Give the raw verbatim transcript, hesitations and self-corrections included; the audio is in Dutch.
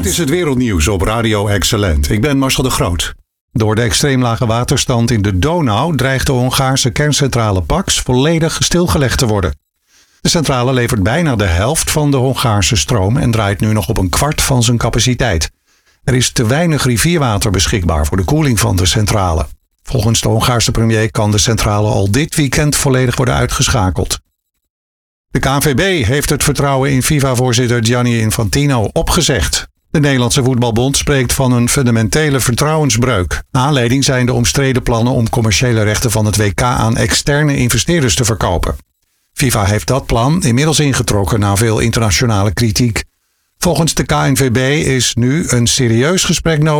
Dit is het wereldnieuws op Radio Excellent. Ik ben Marcel de Groot. Door de extreem lage waterstand in de Donau dreigt de Hongaarse kerncentrale Paks volledig stilgelegd te worden. De centrale levert bijna de helft van de Hongaarse stroom en draait nu nog op een kwart van zijn capaciteit. Er is te weinig rivierwater beschikbaar voor de koeling van de centrale. Volgens de Hongaarse premier kan de centrale al dit weekend volledig worden uitgeschakeld. De K N V B heeft het vertrouwen in FIFA-voorzitter Gianni Infantino opgezegd. De Nederlandse Voetbalbond spreekt van een fundamentele vertrouwensbreuk. Aanleiding zijn de omstreden plannen om commerciële rechten van het W K aan externe investeerders te verkopen. FIFA heeft dat plan inmiddels ingetrokken na veel internationale kritiek. Volgens de K N V B is nu een serieus gesprek nodig